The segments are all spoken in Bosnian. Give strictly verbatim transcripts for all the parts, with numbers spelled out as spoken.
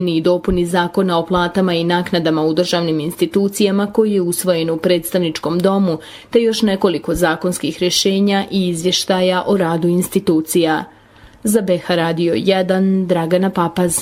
i dopuni Zakona o platama i naknadama u državnim institucijama koji je usvojen u predstavničkom domu, te još nekoliko zakonskih rješenja i izvještaja o radu institucija. Za B H Radio jedan, Dragana Papaz.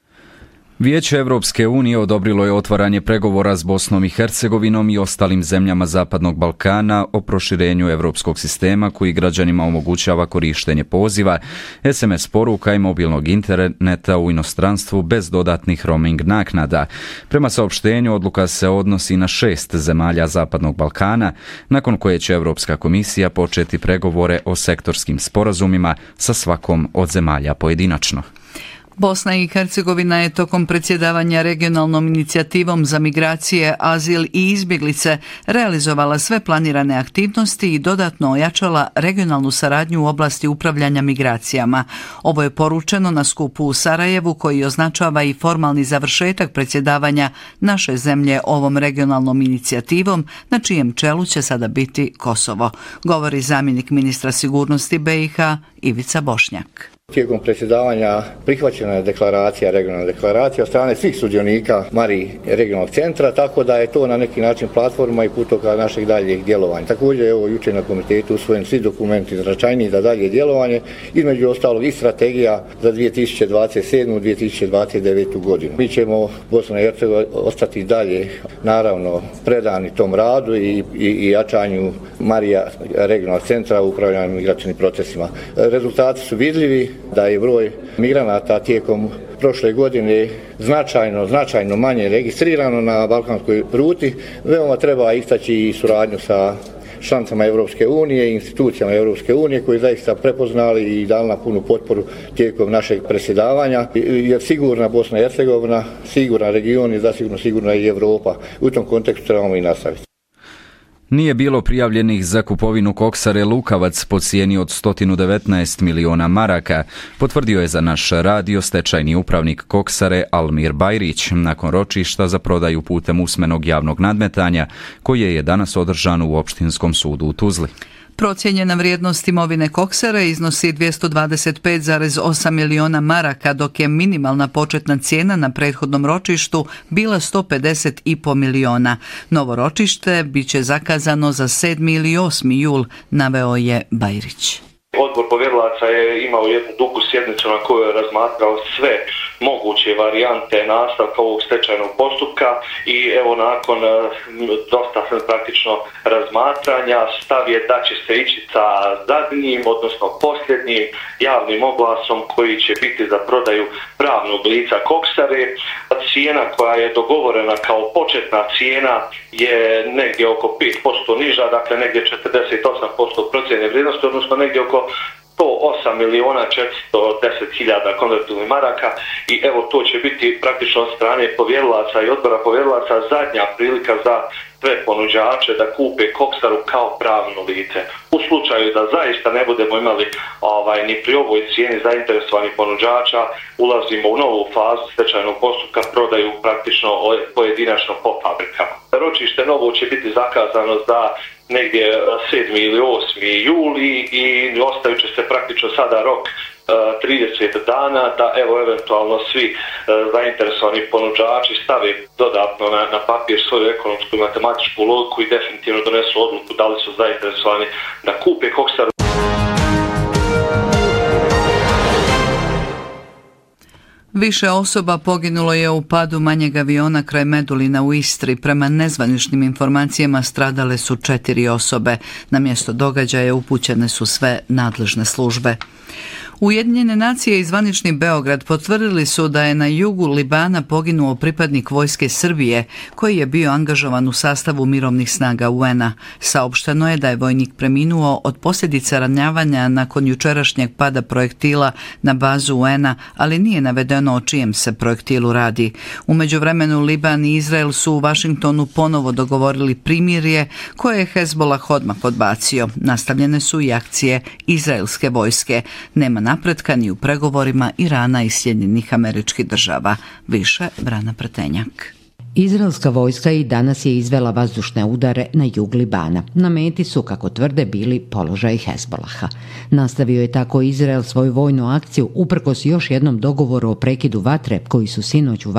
Vijeće Evropske unije odobrilo je otvaranje pregovora s Bosnom i Hercegovinom i ostalim zemljama Zapadnog Balkana o proširenju europskog sistema koji građanima omogućava korištenje poziva, es em es poruka i mobilnog interneta u inostranstvu bez dodatnih roaming naknada. Prema saopštenju, odluka se odnosi na šest zemalja Zapadnog Balkana, nakon koje će Europska komisija početi pregovore o sektorskim sporazumima sa svakom od zemalja pojedinačno. Bosna i Hercegovina je tokom predsjedavanja regionalnom inicijativom za migracije, azil i izbjeglice realizovala sve planirane aktivnosti i dodatno ojačala regionalnu saradnju u oblasti upravljanja migracijama. Ovo je poručeno na skupu u Sarajevu koji označava i formalni završetak predsjedavanja naše zemlje ovom regionalnom inicijativom, na čijem čelu će sada biti Kosovo, govori zamjenik ministra sigurnosti be i ha Ivica Bošnjak. Tijekom predsjedavanja prihvaćena je deklaracija, regionalna deklaracija od strane svih sudionika Mari regionalnog centra, tako da je to na neki način platforma i putokaz našeg daljeg djelovanja. Također je ovo jučer na komitetu usvojen svi dokumenti značajniji za dalje djelovanje, između ostalog i strategija za dvije tisuće dvadeset sedmu do dvije tisuće dvadeset devete. godinu. Mi ćemo Bosna i Hercegovina ostati dalje, naravno, predani tom radu i, i, i jačanju Marija regionalnog centra u upravljanju migracijnim procesima. Rezultati su vidljivi, da je broj migranata tijekom prošle godine značajno, značajno manje registrirano na balkanskoj ruti. Veoma treba istaći i suradnju sa članicama Europske unije i institucijama Europske unije koji zaista prepoznali i dali na punu potporu tijekom našeg predsjedavanja. Jer sigurna Bosna i Hercegovina, siguran region i zasigurno sigurna i Europa. U tom kontekstu trebamo i nastaviti. Nije bilo prijavljenih za kupovinu koksare Lukavac po cijeni od sto devetnaest miliona maraka, potvrdio je za naš radio stečajni upravnik koksare Almir Bajrić nakon ročišta za prodaju putem usmenog javnog nadmetanja koje je danas održano u Opštinskom sudu u Tuzli. Procijenjena vrijednost imovine koksare iznosi dvjesto dvadeset pet zarez osam miliona maraka, dok je minimalna početna cijena na prethodnom ročištu bila sto pedeset i po miliona. Novo ročište biće zakazano za sedmi ili osmi jul, naveo je Bajrić. Odbor povjerilaca je imao jednu dugu sjednicu na kojoj je razmatrao sve moguće varijante nastavka ovog stečajnog postupka i evo nakon dosta praktično razmatranja stav je da će se ići sa zadnjim, odnosno posljednjim javnim oglasom koji će biti za prodaju pravnog lica koksare. Cijena koja je dogovorena kao početna cijena je negdje oko pet posto niža, dakle negdje četrdeset osam posto procjene vrijednosti, odnosno negdje oko sto osam miliona četiristo deset hiljada konvertibilnih maraka i evo to će biti praktično od strane povjerilaca i odbora povjerilaca zadnja prilika za sve ponuđače da kupe koksaru kao pravno lice. U slučaju da zaista ne budemo imali ovaj, ni pri ovoj cijeni zainteresovanih ponuđača, ulazimo u novu fazu stečajnog postupka, prodaju praktično pojedinačno po fabrikama. Ročište novo će biti zakazano za negdje sedmi ili osmi juli i ostavit će se praktično sada rok trideset dana da evo eventualno svi e, zainteresovani ponuđači stave dodatno na, na papir svoju ekonomsku i matematičku logiku i definitivno donesu odluku da li su zainteresovani da kupe koksaru. Više osoba poginulo je u padu manjeg aviona kraj Medulina u Istri. Prema nezvaničnim informacijama stradale su četiri osobe. Na mjesto događaja upućene su sve nadležne službe. Ujedinjene nacije i zvanični Beograd potvrdili su da je na jugu Libana poginuo pripadnik vojske Srbije koji je bio angažovan u sastavu mirovnih snaga u en a. Saopšteno je da je vojnik preminuo od posljedica ranjavanja nakon jučerašnjeg pada projektila na bazu u en a, ali nije navedeno o čijem se projektilu radi. U međuvremenu Liban i Izrael su u Vašingtonu ponovo dogovorili primirje koje je Hezbollah odmah odbacio. Nastavljene su i akcije izraelske vojske. Nema napretka ni u pregovorima Irana i Sjedinjenih Američkih Država. Više Brana Pretenjak. Izraelska vojska i danas je izvela vazdušne udare na jug Libana. Na meti su, kako tvrde, bili položaji Hezbolaha. Nastavio je tako Izrael svoju vojnu akciju uprkos još jednom dogovoru o prekidu vatre koji su sinoć u